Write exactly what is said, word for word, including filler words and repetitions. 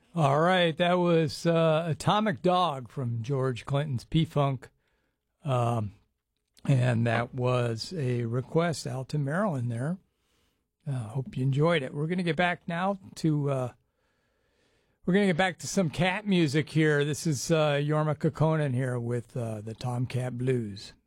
All right, that was uh, Atomic Dog from George Clinton's P-Funk. Um, and that was a request out to Maryland there. I uh, hope you enjoyed it. We're going to get back now to uh, we're going to get back to some cat music here. This is uh, Jorma Kekkonen here with uh, the Tomcat Blues.